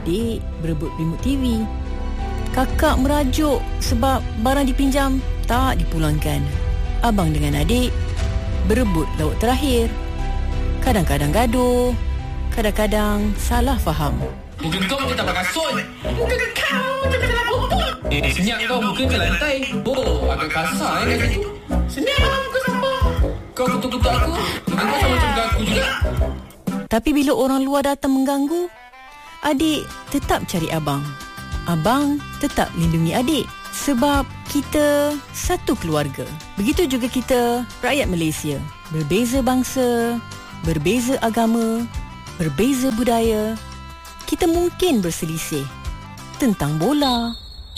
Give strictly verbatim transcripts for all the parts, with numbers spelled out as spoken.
adik berebut remote T V. Kakak merajuk sebab barang dipinjam tak dipulangkan. Abang dengan adik berebut lauk terakhir. Kadang-kadang gaduh, kadang-kadang salah faham. Muka kau macam tapak kasut. Muka kau macam dalam rumput. Eh, senyap kau muka ke lantai. Oh, agak kasar eh kat situ. Senyap lah muka sampah. Kau kutuk-kutuk aku. Muka kau sama macam aku juga. Tapi bila orang luar datang mengganggu, adik tetap cari abang. Abang tetap lindungi adik. Sebab kita satu keluarga. Begitu juga kita, rakyat Malaysia. Berbeza bangsa, berbeza agama, berbeza budaya. Kita mungkin berselisih tentang bola,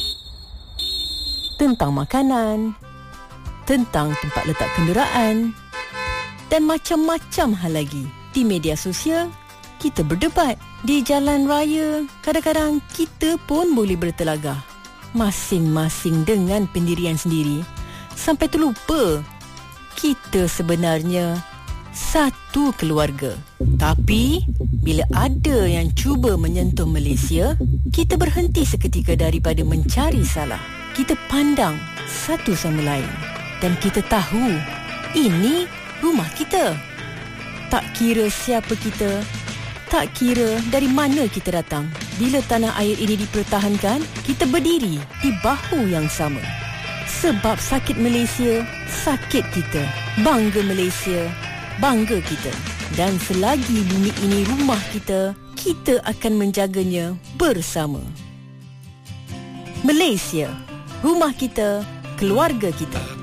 tentang makanan, tentang tempat letak kenderaan dan macam-macam hal lagi. Di media sosial, kita berdebat. Di jalan raya, kadang-kadang kita pun boleh bertelagah. Masing-masing dengan pendirian sendiri. Sampai terlupa, kita sebenarnya satu keluarga. Tapi bila ada yang cuba menyentuh Malaysia, kita berhenti seketika daripada mencari salah. Kita pandang satu sama lain dan kita tahu ini rumah kita. Tak kira siapa kita, tak kira dari mana kita datang. Bila tanah air ini dipertahankan, kita berdiri di bahu yang sama. Sebab sakit Malaysia, sakit kita. Bangga Malaysia, bangga kita. Dan selagi bumi ini rumah kita, kita akan menjaganya bersama. Malaysia, rumah kita, keluarga kita.